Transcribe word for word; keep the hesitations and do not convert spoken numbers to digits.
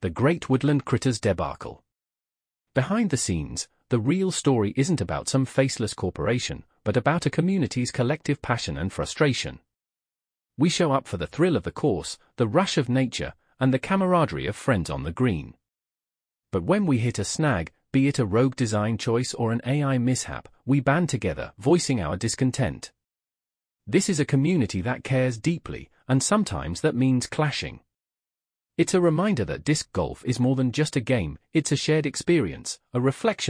The Great Woodland Critters Debacle. Behind the scenes, the real story isn't about some faceless corporation, but about a community's collective passion and frustration. We show up for the thrill of the course, the rush of nature, and the camaraderie of friends on the green. But when we hit a snag, be it a rogue design choice or an A I mishap, we band together, voicing our discontent. This is a community that cares deeply, and sometimes that means clashing. It's a reminder that disc golf is more than just a game, it's a shared experience, a reflection